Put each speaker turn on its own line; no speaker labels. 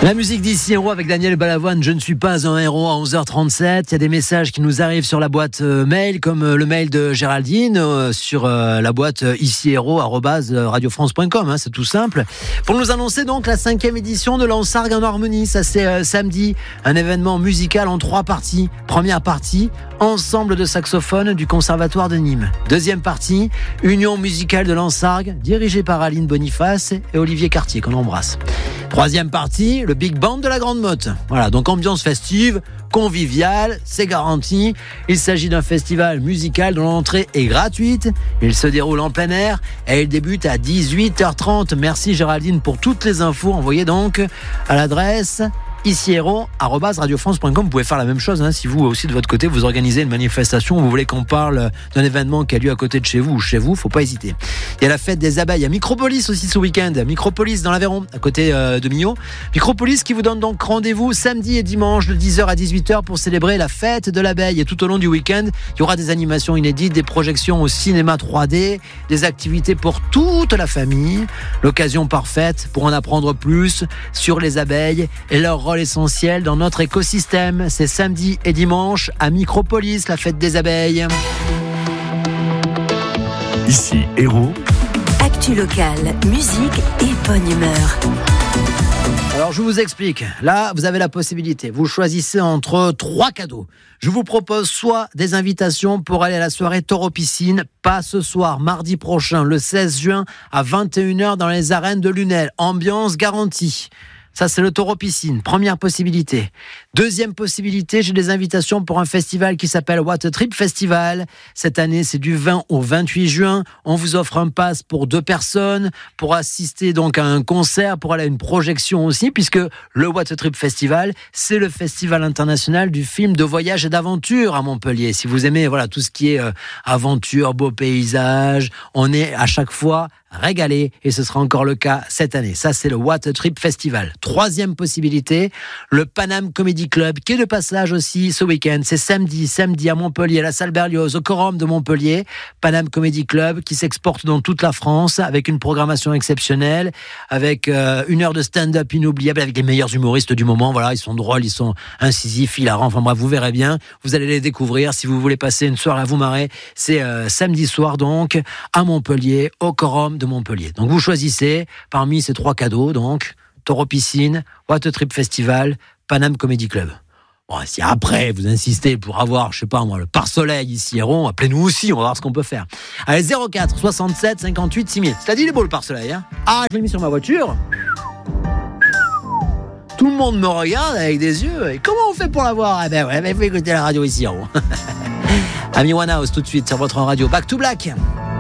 La musique d'ici héros avec Daniel Balavoine, je ne suis pas un héros à 11h37. Il y a des messages qui nous arrivent sur la boîte mail, comme le mail de Géraldine sur la boîte icihéros@radiofrance.com, c'est tout simple. Pour nous annoncer donc la 5e édition de l'Ensargues en harmonie. Ça c'est samedi, un événement musical en 3 parties. Première partie, ensemble de saxophones du Conservatoire de Nîmes. Deuxième partie, union musicale de l'Ensargues, dirigée par Aline Boniface et Olivier Cartier, qu'on embrasse. Troisième partie, le Big Band de la Grande Motte. Voilà, donc ambiance festive, conviviale, c'est garanti. Il s'agit d'un festival musical dont l'entrée est gratuite. Il se déroule en plein air et il débute à 18h30. Merci Géraldine pour toutes les infos. Envoyez donc à l'adresse icihéros@radiofrance.com. Vous pouvez faire la même chose si vous aussi de votre côté vous organisez une manifestation ou vous voulez qu'on parle d'un événement qui a lieu à côté de chez vous ou chez vous, faut pas hésiter. Il y a la fête des abeilles à Micropolis aussi ce week-end. Micropolis dans l'Aveyron, à côté de Millau. Micropolis qui vous donne donc rendez-vous samedi et dimanche de 10h à 18h pour célébrer la fête de l'abeille. Et tout au long du week-end, il y aura des animations inédites, des projections au cinéma 3D, des activités pour toute la famille. L'occasion parfaite pour en apprendre plus sur les abeilles et leur rôle essentiel dans notre écosystème. C'est samedi et dimanche à Micropolis, la fête des abeilles.
Ici Héros.
Actu locale, musique et bonne humeur.
Alors je vous explique, là vous avez la possibilité, vous choisissez entre 3 cadeaux. Je vous propose soit des invitations pour aller à la soirée Taureau Piscine, pas ce soir, mardi prochain, le 16 juin à 21h dans les arènes de Lunel, ambiance garantie. Ça, c'est le Taureau Piscine. Première possibilité. Deuxième possibilité, j'ai des invitations pour un festival qui s'appelle What Trip Festival. Cette année, c'est du 20 au 28 juin. On vous offre un pass pour 2 personnes pour assister donc à un concert, pour aller à une projection aussi, puisque le What Trip Festival, c'est le festival international du film de voyage et d'aventure à Montpellier. Si vous aimez tout ce qui est aventure, beaux paysages, on est à chaque fois régalé et ce sera encore le cas cette année. Ça, c'est le What Trip Festival. Troisième possibilité, le Paname Comedy Club qui est de passage aussi ce week-end. C'est samedi à Montpellier, à la salle Berlioz, au Quorum de Montpellier. Paname Comedy Club qui s'exporte dans toute la France avec une programmation exceptionnelle, avec 1 heure de stand-up inoubliable avec les meilleurs humoristes du moment. Voilà, ils sont drôles, ils sont incisifs, hilarants. Enfin bref, vous verrez bien. Vous allez les découvrir. Si vous voulez passer une soirée à vous marrer, c'est samedi soir donc à Montpellier, au Quorum de Montpellier. Donc vous choisissez parmi ces 3 cadeaux, donc Taureau Piscine, What Trip Festival, Paname Comedy Club. Bon, si après vous insistez pour avoir, le pare-soleil ici Héron, appelez-nous aussi, on va voir ce qu'on peut faire. Allez, 04 67 58 6000. C'est-à-dire, il est beau le pare-soleil, Ah, je l'ai mis sur ma voiture. Tout le monde me regarde avec des yeux. Et comment on fait pour l'avoir? Il faut écouter la radio ici Héron. Amy Winehouse tout de suite sur votre radio. Back to Black.